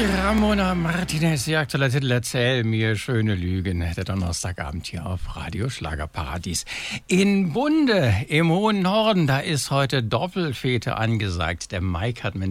Ramona Martinez, die aktuelle Titel Erzähl mir schöne Lügen. Der Donnerstagabend hier auf Radio Schlagerparadies. In Bunde, im hohen Norden, da ist heute Doppelfete angesagt. Der Mike hat mir